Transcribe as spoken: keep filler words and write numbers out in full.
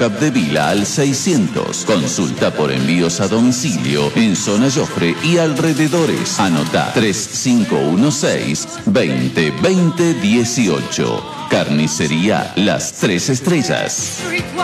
Capdevila al seiscientos. Consulta por envíos a domicilio en zona Jofre y alrededores. Anota tres cinco uno seis, veinte, veinte, dieciocho. Carnicería Las Tres Estrellas.